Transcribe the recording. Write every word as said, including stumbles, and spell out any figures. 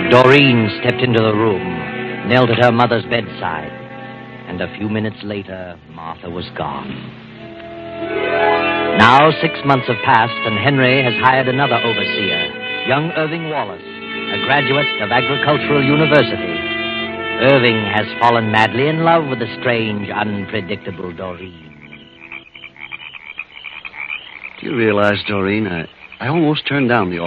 Doreen stepped into the room, knelt at her mother's bedside, and a few minutes later, Martha was gone. Now six months have passed, and Henry has hired another overseer, young Irving Wallace, a graduate of Agricultural University. Irving has fallen madly in love with the strange, unpredictable Doreen. Do you realize, Doreen, I, I almost turned down the